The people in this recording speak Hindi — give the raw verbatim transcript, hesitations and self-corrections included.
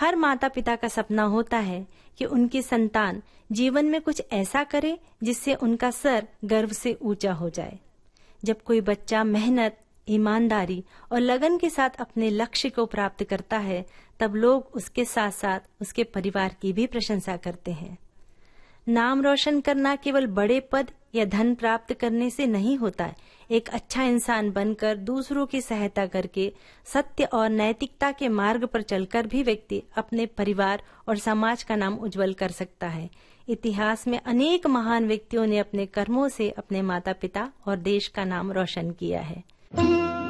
हर माता पिता का सपना होता है कि उनकी संतान जीवन में कुछ ऐसा करे जिससे उनका सर गर्व से ऊंचा हो जाए। जब कोई बच्चा मेहनत, ईमानदारी और लगन के साथ अपने लक्ष्य को प्राप्त करता है, तब लोग उसके साथ साथ उसके परिवार की भी प्रशंसा करते हैं। नाम रोशन करना केवल बड़े पद या धन प्राप्त करने से नहीं होता है। एक अच्छा इंसान बनकर, दूसरों की सहायता करके, सत्य और नैतिकता के मार्ग पर चलकर भी व्यक्ति अपने परिवार और समाज का नाम उज्जवल कर सकता है। इतिहास में अनेक महान व्यक्तियों ने अपने कर्मों से अपने माता पिता और देश का नाम रोशन किया है।